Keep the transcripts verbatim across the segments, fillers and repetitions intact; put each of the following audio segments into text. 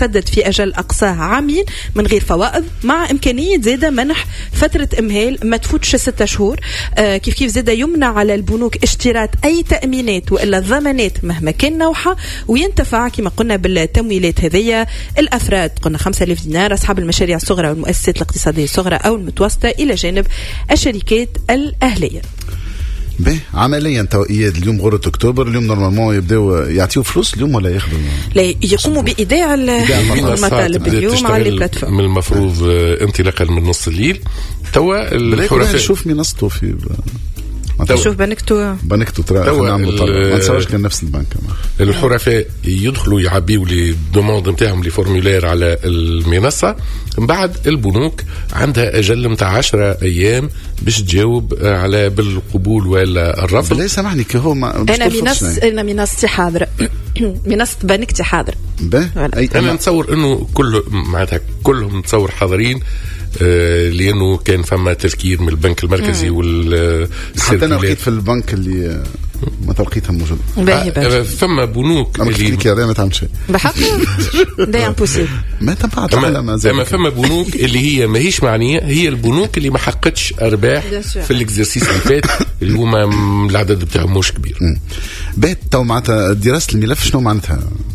امتدت في أجل أقصاها عامين من غير فوائد، مع إمكانية زادة منح فترة إمهال ما تفوتش ستة شهور. آه كيف كيف زادة يمنع على البنوك اشتراط أي تأمينات وإلا ضمانات مهما كان نوعها، وينتفع كما قلنا بالتمويلات هذه الأفراد، قلنا خمسة آلاف دينار، أصحاب المشاريع الصغرى والمؤسسات الاقتصادية الصغرى أو المتوسطة، إلى جانب الشركات الأهلية. به عمليا توقيات اليوم غرة أكتوبر، اليوم نورمالمون يبداو يعطيو فلوس اليوم ولا ياخذوا؟ لا، يقوموا بإيداع المطالب اليوم على البلاتفورم. من المفروض انطلاقا من نص الليل توا الحرفاء نشوف منصته في شوف بنكتو بنكتو ترى نعملوا طلب ما نتصورش كان نفس البنك. الحرفاء يدخلوا يعبيوا لي دوموند نتاعهم لي فورمولير على المنصه، من بعد البنوك عندها اجل نتاع عشرة ايام باش تجاوب على بالقبول ولا الرفض. لا سامحني كي هو ما انا منص انا منصتي حاضره منصه بنكتي حاضر. انا نتصور انه كل معناتها كلهم نتصور حاضرين، آه لأنه كان فما تذكير من البنك المركزي وال حتى أنا لقيت في البنك اللي ما تلقيتها موجودة. آه فما بنوك اللي كذا ما تعمل شيء بحق ده امبوسيبل ما تنفعش. أما فما بنوك اللي هي ما هيش معنية، هي البنوك اللي ما حققتش أرباح في الإكزرسيس اللي فات اللي هما العدد بتاعهم مش كبير. بيت تو معناتها دراسة الملف شنو معناتها؟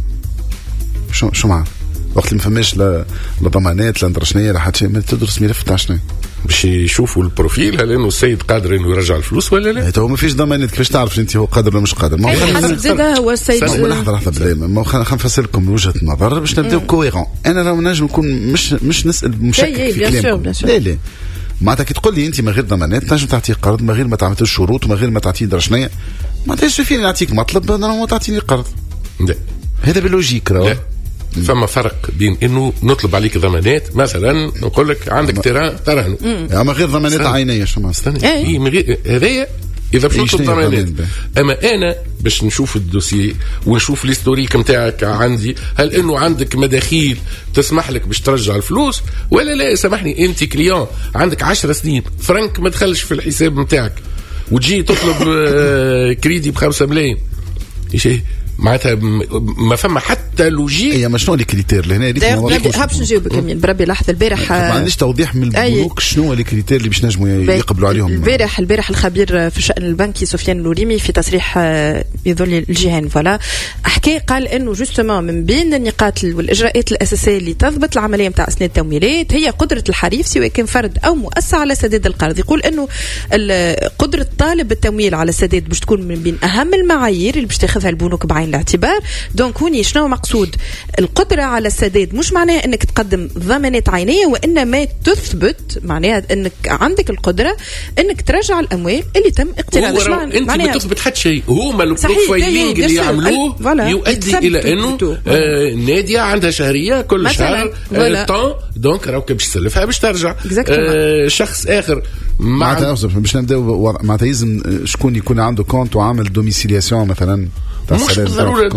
شو شو معناتها؟ وقت اللي ما فماش لا ضمانات لا ندرشنيه لا حتى ما تدرس ملف تاع شنو باش يشوفوا البروفيل هل انه السيد قادر انه يرجع الفلوس ولا لا. تو ما فيش ضمانات، كيفاش تعرف انت هو قادر ولا مش قادر؟ ما حسب زاده هو السيد. لحظه لحظه بلا ما خلينا نفسر لكم وجهه نظر باش نبداو كويرون. انا راه نجم نكون مش مش نسال مشكك في كلامكم. لا لا معناتها كي تقول لي انت من غير ضمانات تنجم تعطيه قرض من غير ما تعملش شروط ومن غير ما تعطيه درشنيه، ما تعرفش فين نعطيك مطلب ما تعطيني قرض. لا هذا باللوجيك راه فما فرق بين انه نطلب عليك ضمانات، مثلا نقول لك عندك تيران ترهنه اما غير ضمانات عينيه شو ما استنى اي من غير هذايا اذا باش نطلب ضمانات. اما انا باش نشوف الدوسي ونشوف الهيستوريك نتاعك عندي، هل انه عندك مداخيل تسمح لك باش ترجع الفلوس ولا لا؟ سامحني انت كليون عندك عشر سنين فرنك ما دخلش في الحساب نتاعك وتجي تطلب كريدي بخمسة ملايين، ايش معناتها ما فما حتى لوجيك. هي ما شنو لي كريتير اللي هنا اللي هابش نجاوبك كمين بربي لحظه. البارح ما عنديش توضيح من البنوك شنو لي كريتير اللي باش نجموا يقبلوا عليهم. البارح البارح الخبير في الشأن البنكي سفيان اللوريمي في تصريح يظل الجهان فوالا حكى قال انه جوستومون من بين النقاط والاجراءات الاساسيه اللي تضبط العمليه نتاع اسناد التمويلات هي قدره الحريف سواء كان فرد او مؤسسه على سداد القرض. يقول انه قدره طالب التمويل على السداد باش تكون من بين اهم المعايير اللي باش تاخذها البنوك بعين الاعتبار. دونك هوني شنو مقصود القدرة على السداد؟ مش معناها انك تقدم ضمانات عينية، وانما تثبت معناها انك عندك القدرة انك ترجع الاموال اللي تم اقتراضها. انت ما تثبت حتى شيء، هما البروفايلينج اللي يعملوه يؤدي الى انه آه نادية عندها شهرية كل شهر طون دونك راك باش تسلفها باش ترجع. آه شخص اخر معناتها باش نبداو معناتها لازم شكون يكون عنده كونت وعامل دوميسيلياسيون مثلا مش ضرورة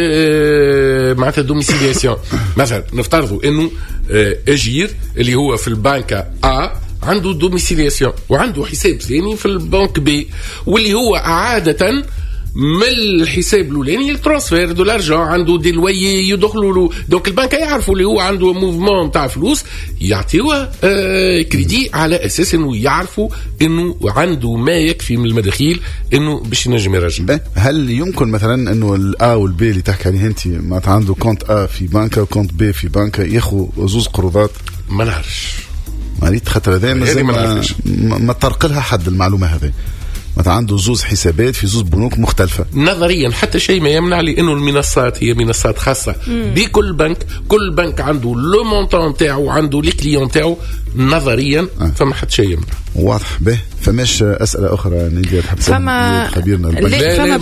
معناتها دوميسيلياسيون. مثلا نفترضوا انه اجير اللي هو في البنك A عنده دوميسيلياسيون وعنده حساب ثاني في البنك B واللي هو عادة من الحساب الاولاني الترانسفير دو لارجون عنده دي لوي يدخلوا له. دونك البنك يعرفوا اللي هو عنده موفمون تاع فلوس يعطيوه آه كريدي على اساس انه يعرفوا انه عنده ما يكفي من المداخيل انه باش ينجم يرجع. هل يمكن مثلا انه الا والبي اللي تحكي عليه انت ما عنده كونت ا في بنكه وكونت بي في بنكه ياخذوا زوز قروضات؟ ما نعرفش مريت خاطر هذا ما ما, ما طرق لها حد المعلومه هذه. مثلا عنده زوز حسابات في زوز بنوك مختلفة. نظريا حتى شيء ما يمنع لي انه المنصات هي منصات خاصة بكل بنك، كل بنك عنده لو مونطون تاعو عنده لي كليون تاعو نظريا آه. فما حتى شيء يمنع. واضح به. فماش أسئلة أخرى نيجي تحب فما خبيرنا لا لا فما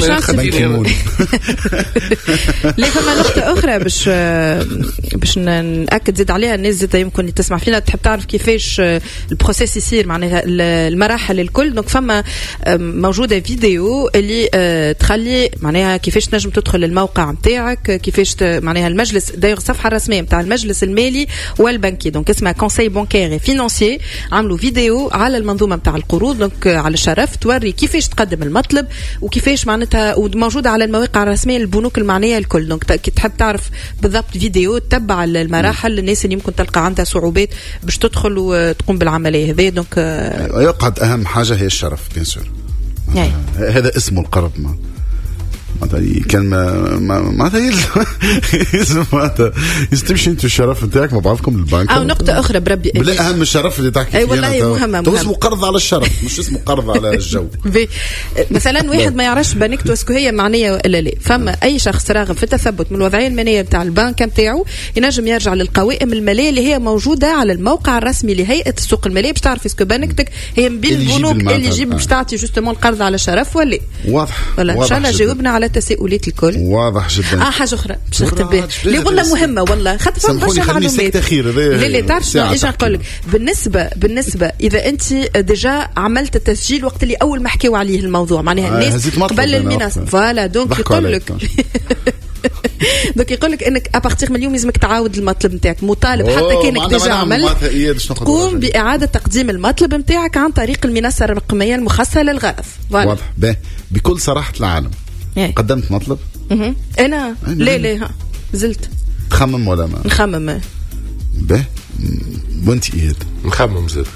لا فما نقطة أخرى باش باش نأكد زيد عليها الناس زيد يمكن تسمع فينا تحب تعرف كيفاش البروسيس يصير معناها المراحل الكل. دونك فما موجودة فيديو اللي تخلي معناها كيفاش تنجم تدخل للموقع نتاعك كيفاش معناها المجلس داير الصفحة الرسمية نتاع المجلس المالي والبنكي دونك اسمها كونساي بانكير فينانسيي عملوا فيديو على المنظومة نتاع القروض المفروض دونك على الشرف توري كيفاش تقدم المطلب وكيفاش معناتها وموجوده على المواقع الرسميه للبنوك المعنيه الكل. دونك كي تحب تعرف بالضبط فيديو تتبع المراحل الناس اللي ممكن تلقى عندها صعوبات باش تدخل وتقوم بالعمليه هذه. دونك يقعد اهم حاجه هي الشرف بيان سور. هذا اسمه القرب. ما كان ما ما ما يلزم معناتها تمشي انت الشرف نتاعك مع بعضكم للبنك. او نقطه اخرى بربي بلا اهم الشرف اللي تحكي فيه. اي والله مهمه مهمه. اسمه قرض على الشرف مش اسمه قرض على الجو. مثلا واحد ما يعرفش بنكته اسكو هي معنيه ولا لا. فما اي شخص راغب في التثبت من الوضعيه الماليه نتاع البنك نتاعو ينجم يرجع للقوائم الماليه اللي هي موجوده على الموقع الرسمي لهيئه السوق الماليه باش تعرف اسكو بنكتك هي من بين البنوك اللي يجيب باش تعطي جوستومون القرض على الشرف ولا. واضح. ولا ان شاء الله جاوبنا على التساؤلات الكل. واضح جدا. اه حاجه اخرى باش نختم بها لا والله مهمه والله خاطر فما برشا معلومات. لا لا تعرف شنو ايش نقول لك بالنسبه بالنسبه اذا انت ديجا عملت التسجيل وقت اللي اول ما حكيوا عليه الموضوع معناها الناس قبل المنص فوالا دونك يقول لك دونك يقول لك انك ابارتيغ من اليوم لازمك تعاود المطلب نتاعك مطالب حتى كانك ديجا عملت تقوم باعاده تقديم المطلب نتاعك عن طريق المنصه الرقميه المخصصه للغرض. واضح بكل صراحه العالم. قدمت مطلب انا, أنا لا لا زلت تخمم ولا ما نخمم به وانت اياد نخمم زلت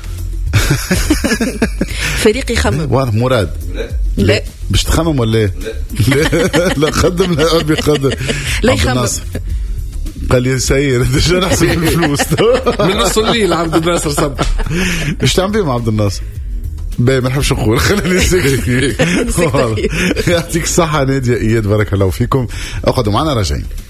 فريقي يخمم. واضح. مراد لا لا باش تخمم ولا لا لا لا قدم لا ابي قدم لا يخمم قال لي سير ديجا نحسب الفلوس من نص الليل عبد الناصر صب ايش تعمل بيه مع عبد الناصر باهي ما نحبش نقول خليني نسكت. يعطيك الصحة نادية إياد بارك الله فيكم. اقعدوا معنا راجعين.